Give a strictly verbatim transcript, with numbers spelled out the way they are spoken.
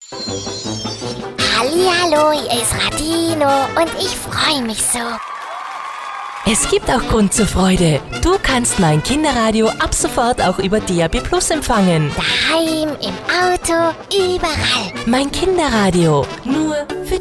Hallihallo, hier ist Radino und ich freue mich so. Es gibt auch Grund zur Freude. Du kannst mein Kinderradio ab sofort auch über D A B Plus empfangen. Daheim, im Auto, überall. Mein Kinderradio, nur für